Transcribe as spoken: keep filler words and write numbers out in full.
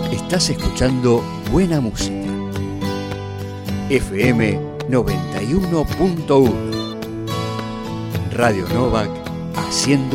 Estás escuchando buena música. F M noventa y uno punto uno. Radio Novak, haciendo